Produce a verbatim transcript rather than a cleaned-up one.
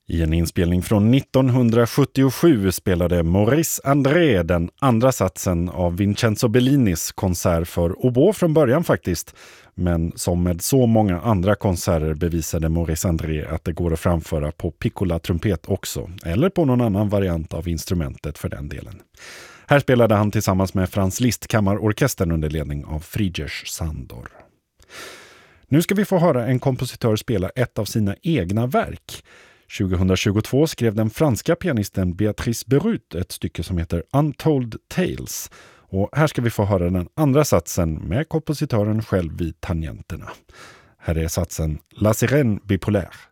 I en inspelning från nittonhundrasjuttiosju spelade Maurice André den andra satsen av Vincenzo Bellinis konsert för oboe från början faktiskt. Men som med så många andra konserter bevisade Maurice André att det går att framföra på piccola-trumpet också. Eller på någon annan variant av instrumentet för den delen. Här spelade han tillsammans med Franz Liszt kammarorkestern under ledning av Friedrich Sandor. Nu ska vi få höra en kompositör spela ett av sina egna verk. tjugohundratjugotvå skrev den franska pianisten Beatrice Berut ett stycke som heter Untold Tales. Och här ska vi få höra den andra satsen med kompositören själv vid tangenterna. Här är satsen La Sirène Bipolaire.